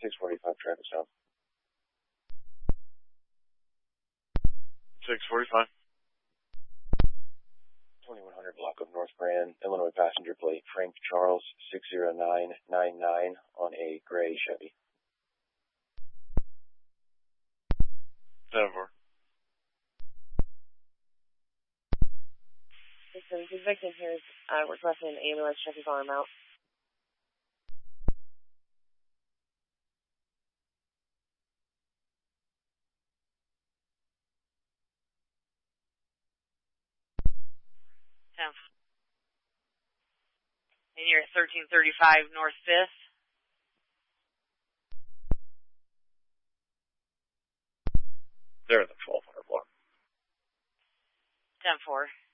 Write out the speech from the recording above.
645 traffic stop. 645. 2100 block of North Grand, Illinois passenger plate Frank Charles 60999 on a gray Chevy. 7-4. The victim here is requesting an ambulance, check his arm out. And you're at 1335 North 5th. They're in the 1200 block. 10-4.